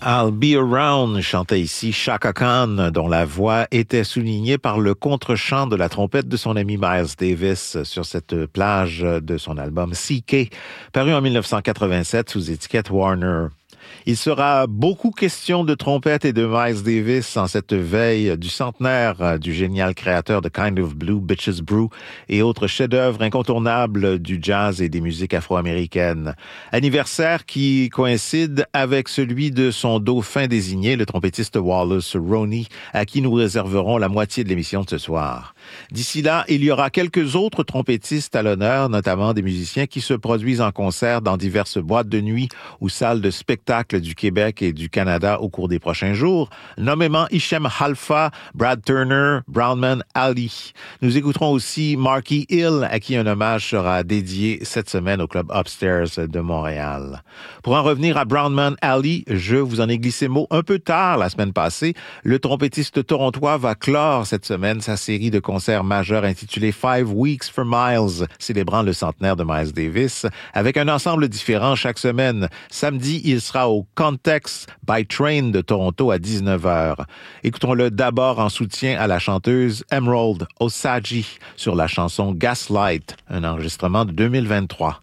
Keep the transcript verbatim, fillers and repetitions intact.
I'll Be Around chantait ici Chaka Khan, dont la voix était soulignée par le contre-chant de la trompette de son ami Miles Davis sur cette plage de son album C K, paru en dix-neuf cent quatre-vingt-sept sous étiquette Warner. Il sera beaucoup question de trompette et de Miles Davis en cette veille du centenaire du génial créateur de Kind of Blue, Bitches Brew et autres chefs-d'œuvre incontournables du jazz et des musiques afro-américaines. Anniversaire qui coïncide avec celui de son dauphin désigné, le trompettiste Wallace Roney, à qui nous réserverons la moitié de l'émission de ce soir. D'ici là, il y aura quelques autres trompettistes à l'honneur, notamment des musiciens qui se produisent en concert dans diverses boîtes de nuit ou salles de spectacle du Québec et du Canada au cours des prochains jours, nommément Hichem Halfa, Brad Turner, Brownman Ali. Nous écouterons aussi Marky Hill, à qui un hommage sera dédié cette semaine au Club Upstairs de Montréal. Pour en revenir à Brownman Ali, je vous en ai glissé mot un peu tard la semaine passée. Le trompettiste torontois va clore cette semaine sa série de concerts majeurs intitulée Five Weeks for Miles, célébrant le centenaire de Miles Davis, avec un ensemble différent chaque semaine. Samedi, il sera au Context by Train de Toronto à dix-neuf heures. Écoutons-le d'abord en soutien à la chanteuse Emerald Osagie sur la chanson Gaslight, un enregistrement de deux mille vingt-trois.